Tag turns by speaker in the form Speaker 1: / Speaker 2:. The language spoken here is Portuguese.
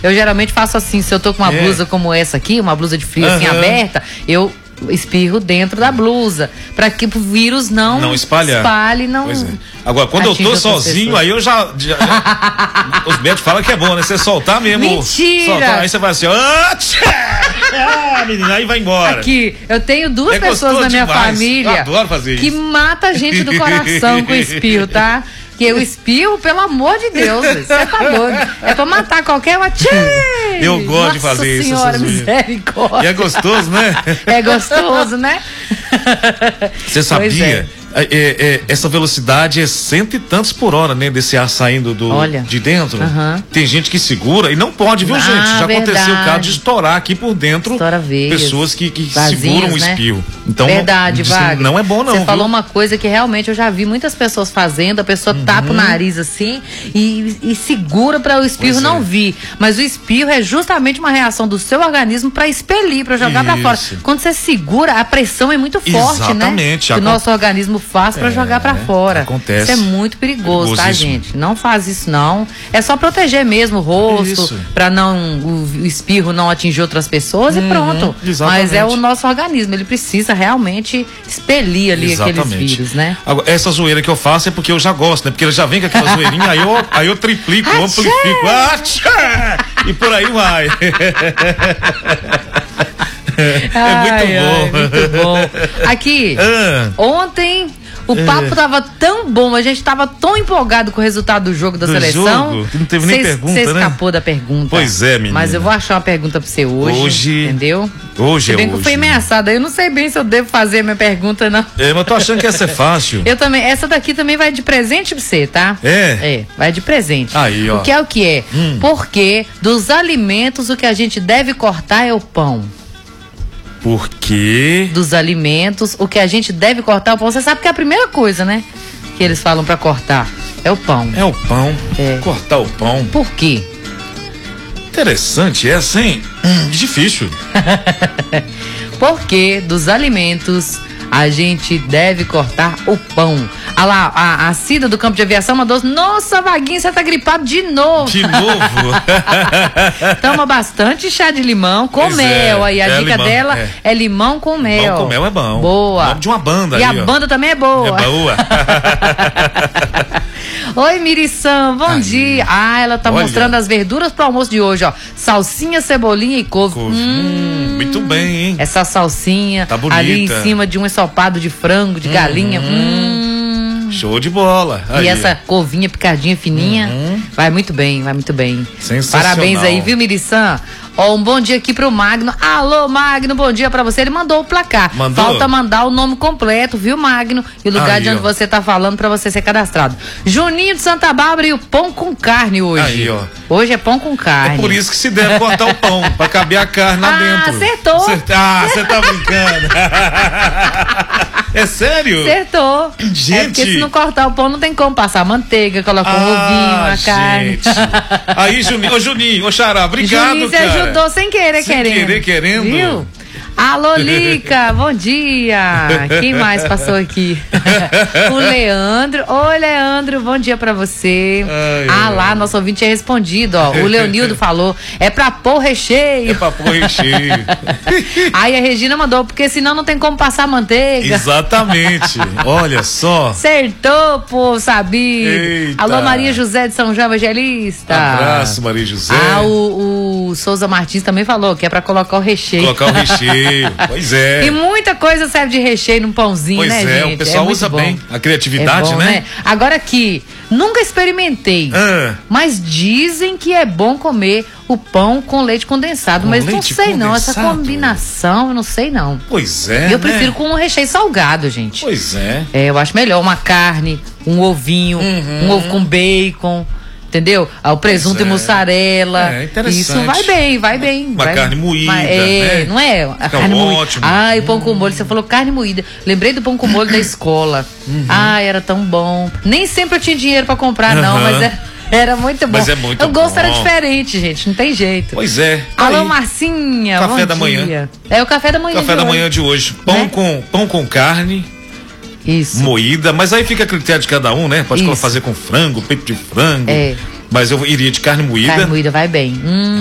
Speaker 1: Eu geralmente faço assim, se eu tô com uma blusa como essa aqui, uma blusa de frio assim aberta, eu espirro dentro da blusa, para que o vírus não espalhe, não.
Speaker 2: Pois é. Agora, quando eu tô sozinho, aí eu já os médicos falam que é bom, né? Você soltar mesmo.
Speaker 1: Mentira!
Speaker 2: Soltar, aí você vai assim, menina, aí vai embora.
Speaker 1: Aqui, eu tenho duas pessoas na minha família
Speaker 2: eu adoro fazer
Speaker 1: que
Speaker 2: isso.
Speaker 1: mata a gente do coração com espirro, tá? Que eu espirro, pelo amor de Deus, você tá doido. É pra matar qualquer uma.
Speaker 2: Eu gosto de fazer isso.
Speaker 1: Nossa Senhora, misericórdia.
Speaker 2: E é gostoso, né?
Speaker 1: É gostoso, né?
Speaker 2: Você sabia? Essa velocidade é 100 e tantos por hora, né? Desse ar saindo de dentro. Tem gente que segura e não pode, viu, gente? Já aconteceu o caso de estourar aqui por dentro pessoas que seguram o espirro. Então,
Speaker 1: verdade, Wagner.
Speaker 2: Não é bom, não.
Speaker 1: Você falou uma coisa que realmente eu já vi muitas pessoas fazendo. A pessoa tapa o nariz assim e segura para o espirro não vir. Mas o espirro é justamente uma reação do seu organismo para expelir, para jogar para fora. Quando você segura, a pressão é muito forte, né? Que o nosso organismo faz para jogar para fora.
Speaker 2: Acontece.
Speaker 1: Isso é muito perigoso, tá, gente? Não faz isso, não. É só proteger mesmo o rosto, para o espirro não atingir outras pessoas e pronto.
Speaker 2: Exatamente.
Speaker 1: Mas é o nosso organismo, ele precisa realmente expelir ali aqueles vírus, né?
Speaker 2: Agora, essa zoeira que eu faço é porque eu já gosto, né? Porque ele já vem com aquela zoeirinha, aí eu triplico, amplifico. E por aí vai.
Speaker 1: Muito bom. Aqui, ontem o papo tava tão bom, a gente tava tão empolgado com o resultado do jogo da seleção.
Speaker 2: Não teve nem pergunta, né?
Speaker 1: Você escapou da pergunta.
Speaker 2: Pois é, menina.
Speaker 1: Mas eu vou achar uma pergunta pra você hoje. Entendeu?
Speaker 2: Hoje
Speaker 1: bem que eu fui ameaçada. Eu não sei bem se eu devo fazer a minha pergunta, não.
Speaker 2: Mas eu tô achando que essa é fácil.
Speaker 1: Eu também. Essa daqui também vai de presente pra você, tá? Vai de presente.
Speaker 2: Aí, ó.
Speaker 1: O que é? Porque dos alimentos o que a gente deve cortar é o pão.
Speaker 2: Por quê?
Speaker 1: Dos alimentos, o que a gente deve cortar é o pão. Você sabe que é a primeira coisa, né? Que eles falam pra cortar. É o pão.
Speaker 2: É o pão. Cortar o pão.
Speaker 1: Por quê?
Speaker 2: Interessante essa, hein? Difícil.
Speaker 1: Porque dos alimentos a gente deve cortar o pão. Ah lá, a Cida do Campo de Aviação mandou: nossa, Vaguinho, você tá gripado de novo.
Speaker 2: De novo?
Speaker 1: Toma bastante chá de limão com mel. Aí a dica dela é limão com mel.
Speaker 2: Limão com mel é bom.
Speaker 1: Boa.
Speaker 2: O nome de uma banda.
Speaker 1: E a banda também é boa.
Speaker 2: É boa.
Speaker 1: Oi, Mirição, bom dia. Ela tá mostrando as verduras pro almoço de hoje, ó. Salsinha, cebolinha e couve.
Speaker 2: Muito bem, hein?
Speaker 1: Essa salsinha
Speaker 2: tá bonita.
Speaker 1: Ali em cima de um ensopado de frango, de galinha.
Speaker 2: Show de bola.
Speaker 1: E essa couvinha picadinha fininha. Vai muito bem, vai muito bem.
Speaker 2: Sensacional.
Speaker 1: Parabéns aí, viu, Mirição? Ó, um bom dia aqui pro Magno. Alô, Magno, bom dia pra você. Ele mandou o placar. Falta mandar o nome completo, viu, Magno? E o lugar de onde você tá falando pra você ser cadastrado. Juninho de Santa Bárbara e o pão com carne hoje.
Speaker 2: Aí, ó.
Speaker 1: Hoje é pão com carne.
Speaker 2: É por isso que se deve cortar o pão, pra caber a carne lá dentro.
Speaker 1: Acertou.
Speaker 2: Você tá brincando. É sério?
Speaker 1: Acertou.
Speaker 2: Gente.
Speaker 1: É porque se não cortar o pão, não tem como passar manteiga, colocar um ovinho, a carne.
Speaker 2: Aí, Juninho, Xará, obrigado,
Speaker 1: Juninho, você
Speaker 2: cara.
Speaker 1: ajudou sem querer,
Speaker 2: querendo.
Speaker 1: Viu? Alô, Lica, bom dia. Quem mais passou aqui? O Leandro. Oi, Leandro, bom dia pra você. Lá, nosso ouvinte tinha respondido, ó. O Leonildo falou, é pra pôr recheio.
Speaker 2: É pra pôr recheio.
Speaker 1: Aí a Regina mandou, porque senão não tem como passar manteiga.
Speaker 2: Exatamente, olha só.
Speaker 1: Acertou, pô, sabido.
Speaker 2: Eita.
Speaker 1: Alô, Maria José de São João Evangelista.
Speaker 2: Abraço, Maria José.
Speaker 1: O Souza Martins também falou que é pra colocar o recheio.
Speaker 2: Colocar o recheio. Pois é.
Speaker 1: E muita coisa serve de recheio num pãozinho, né, gente?
Speaker 2: Pois é, o pessoal usa bem a criatividade, né?
Speaker 1: Agora aqui, nunca experimentei, mas dizem que é bom comer o pão com leite condensado, mas não sei não, essa combinação, eu não sei não.
Speaker 2: Pois é,
Speaker 1: eu prefiro com um recheio salgado, gente.
Speaker 2: Pois é.
Speaker 1: Eu acho melhor uma carne, um ovinho, um ovo com bacon. Entendeu? O presunto e mussarela.
Speaker 2: Interessante.
Speaker 1: Isso vai bem.
Speaker 2: Uma carne moída,
Speaker 1: né? Não é? A carne
Speaker 2: ótimo.
Speaker 1: Moída. O pão com molho, você falou carne moída. Lembrei do pão com molho da escola. Era tão bom. Nem sempre eu tinha dinheiro pra comprar, não, mas era muito bom.
Speaker 2: Mas é muito bom.
Speaker 1: O gosto era diferente, gente, não tem jeito.
Speaker 2: Pois é.
Speaker 1: Alô, Marcinha,
Speaker 2: café da manhã.
Speaker 1: É o café da manhã.
Speaker 2: Café da manhã de hoje. Pão com carne.
Speaker 1: Isso.
Speaker 2: Moída, mas aí fica a critério de cada um, né? Pode fazer com frango, peito de frango. Mas eu iria de carne moída.
Speaker 1: Carne moída vai bem.